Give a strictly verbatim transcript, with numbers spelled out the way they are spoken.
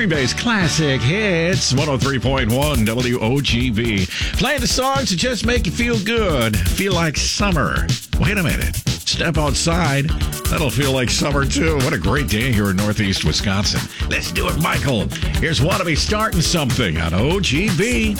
Green Bay's classic hits, one oh three point one W O G B. Playing the songs that just make you feel good, feel like summer. Wait a minute. Step outside. That'll feel like summer, too. What a great day here in Northeast Wisconsin. Let's do it, Michael. Here's Wanna Be Starting Something on O G B.